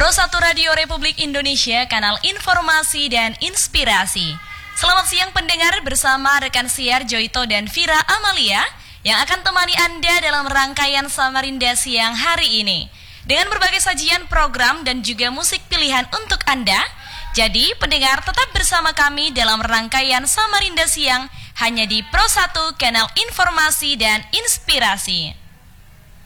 Pro1 Radio Republik Indonesia, kanal informasi dan inspirasi. Selamat siang pendengar, bersama rekan siar Joyto dan Vira Amalia yang akan temani Anda dalam rangkaian Samarinda siang hari ini dengan berbagai sajian program dan juga musik pilihan untuk Anda. Jadi pendengar tetap bersama kami dalam rangkaian Samarinda siang hanya di Pro1 kanal informasi dan inspirasi.